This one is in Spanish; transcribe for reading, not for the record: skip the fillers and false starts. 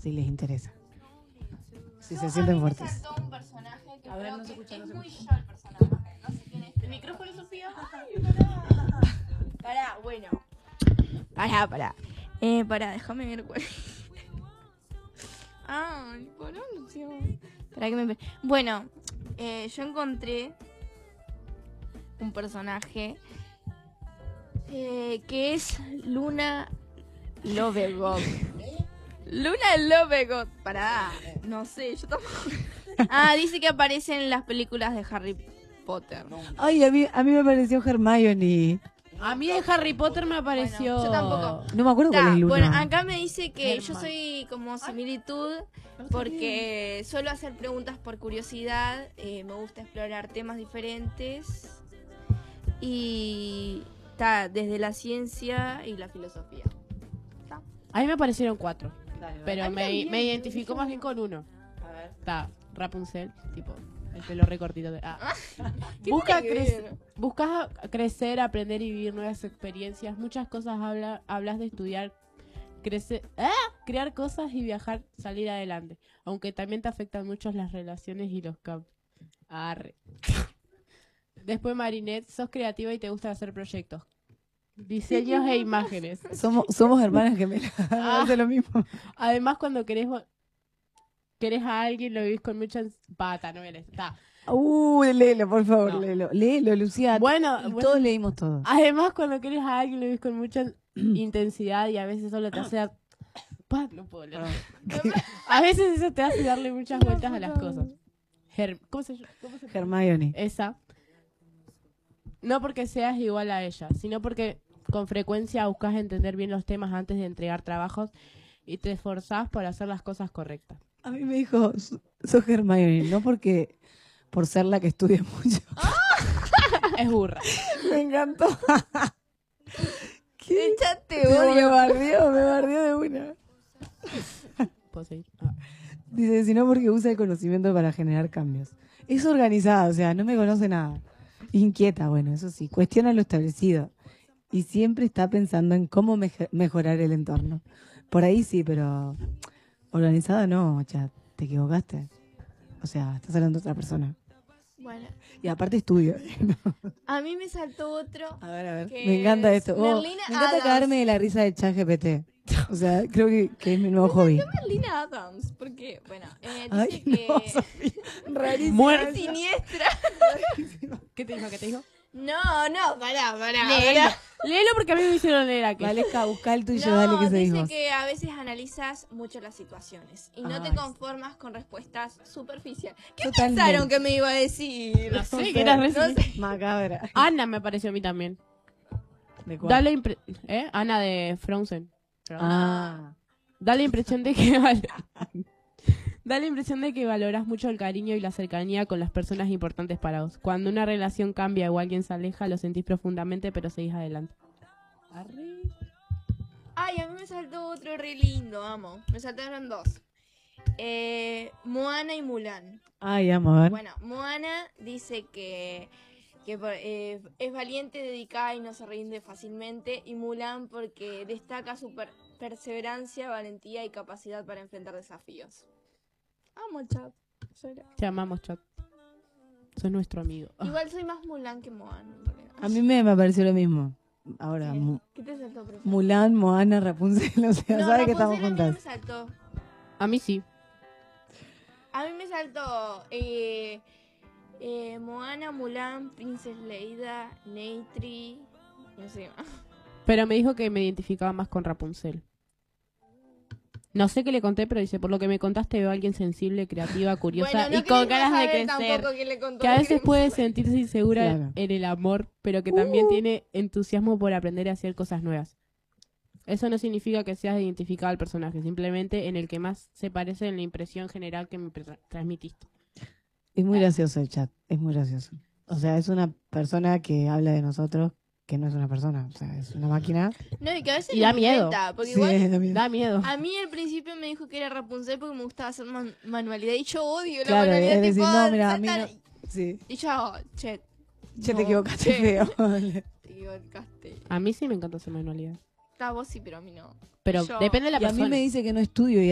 si les interesa. Si se sienten fuertes. Me saltó un personaje que A ver, creo no se que escucha, es no se muy escucha. yo el personaje. No sé quién es. ¿El micrófono, Sofía? Pará, bueno. Pará. Pará, déjame ver cuál. Ay, Coroncio. Pará que me... Bueno, yo encontré un personaje que es Luna Lovegood. Luna Lovegood. Pará, no sé, yo tampoco. Dice que aparece en las películas de Harry Potter. Ay, a mí me pareció Hermione. A mí de Harry Potter me apareció... Bueno, yo tampoco. No me acuerdo cuál es Luna. Bueno, acá me dice que yo Herman. soy como similitud porque suelo hacer preguntas por curiosidad, me gusta explorar temas diferentes y está desde la ciencia y la filosofía. A mí me aparecieron 4, Dale, pero A mí me también, identificó más bien con uno. A ver. Está Rapunzel, tipo, el pelo recortito de... ¿Qué Busca tiene que ver? buscas crecer, aprender y vivir nuevas experiencias. Muchas cosas hablas de estudiar, crecer, crear cosas y viajar, salir adelante. Aunque también te afectan mucho las relaciones y los campos. Arre. Después Marinette, sos creativa y te gusta hacer proyectos. Diseños e imágenes. Somos hermanas gemelas. Hace lo mismo. Además, cuando querés a alguien, lo vivís con mucha pata, no vienes. Está. Léelo, por favor, No. léelo, Lucía. Bueno, Todos leímos todo. además, cuando querés a alguien, lo vivís con mucha intensidad y a veces solo te hace no puedo leer. A veces eso te hace darle muchas vueltas a las cosas. ¿Cómo se llama? Hermione. Esa. No porque seas igual a ella, sino porque con frecuencia buscas entender bien los temas antes de entregar trabajos y te esforzás por hacer las cosas correctas. A mí me dijo, sos Hermione, no porque por ser la que estudia mucho. Es burra. Me encantó. ¿Qué? Ya te Me odio. bardeó de una. ¿Puedo seguir? Dice, sino porque usa el conocimiento para generar cambios. Es organizada, o sea, no me conoce nada. Inquieta, bueno, eso sí, cuestiona lo establecido. Y siempre está pensando en cómo mejorar el entorno. Por ahí sí, pero organizada no, chat, te equivocaste. O sea, estás hablando de otra persona. Bueno, Y aparte estudio. a mí me saltó otro. A ver. Que Me encanta es esto. Merlina Me encanta Adams. cagarme de la risa del chat GPT. O sea, creo que es mi nuevo hobby. Merlina Adams, porque, bueno, dice Ay, que no, Sofía. Rarísimo. Muerte. es siniestra. ¿Qué te dijo? ¿Qué te dijo? No, pará. Léelo porque a mí me hicieron leer aquí. Valesca, busca el tuyo, No, dale que se dice dijo. que a veces analizas mucho las situaciones y no te Ay. conformas con respuestas superficiales. ¿Qué Totalmente. pensaron que me iba a decir? No sé, que eras re- No sé. Macabra. Ana me pareció a mí también. ¿De cuál? Da la Ana de Frozen. Ah. Da la impresión de que da la impresión de que valoras mucho el cariño y la cercanía con las personas importantes para vos. Cuando una relación cambia o alguien se aleja, lo sentís profundamente, pero seguís adelante. Ay, a mí me saltó otro re lindo, amo. Me saltaron dos. Moana y Mulan. Ay, amo, a ver. Bueno, Moana dice que es valiente, dedicada y no se rinde fácilmente. Y Mulan porque destaca su perseverancia, valentía y capacidad para enfrentar desafíos. Amo, chat. Llora. Te amamos, chat. Sos nuestro amigo. Igual soy más Mulan que Moana, en realidad. A mí me pareció lo mismo. Ahora, ¿Qué te saltó, profe? Mulan, Moana, Rapunzel, o sea, No, sabe que estamos Rapunzel a mí no me juntas. saltó. A mí sí. A mí me saltó Moana, Mulan, Princess Leida, Neytiri, no sé más. Pero me dijo que me identificaba más con Rapunzel. No sé qué le conté, pero dice, por lo que me contaste veo a alguien sensible, creativa, curiosa Bueno, no y con querés ganas de saber crecer. tampoco quién le contó Que a lo veces que- puede sentirse insegura Claro. en el amor, pero que también tiene entusiasmo por aprender a hacer cosas nuevas. Eso no significa que seas identificado al personaje, simplemente en el que más se parece en la impresión general que me transmitiste. Es muy gracioso el chat, es muy gracioso. O sea, es una persona que habla de nosotros, que no es una persona, o sea, es una máquina. No, y que a veces Y da me miedo. inventa, porque Sí, igual también. Da miedo. a mí al principio me dijo que era Rapunzel porque me gustaba hacer manualidad y yo odio Claro, la manualidad es decir, tipo no, mira, a mí saltar- no. Sí. Y yo, che, Che, no, te equivocaste che, feo. te equivocaste. A mí sí me encanta hacer manualidad. Está vos sí, pero a mí no. Pero Yo- depende de la Y a persona. mí me dice que no estudio y